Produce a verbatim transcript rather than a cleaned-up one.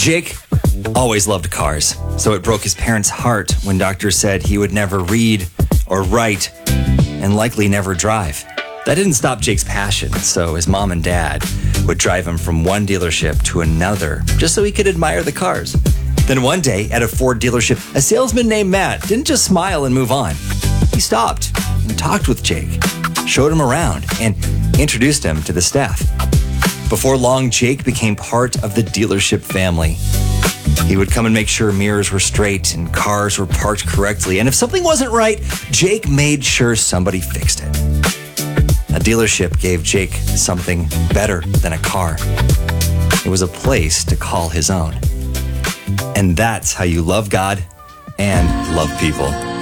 Jake always loved cars, so it broke his parents' heart when doctors said he would never read or write and likely never drive. That didn't stop Jake's passion, so his mom and dad would drive him from one dealership to another just so he could admire the cars. Then one day at a Ford dealership, a salesman named Matt didn't just smile and move on. He stopped and talked with Jake, showed him around, and introduced him to the staff. Before long, Jake became part of the dealership family. He would come and make sure mirrors were straight and cars were parked correctly. And if something wasn't right, Jake made sure somebody fixed it. A dealership gave Jake something better than a car. It was a place to call his own. And that's how you love God and love people.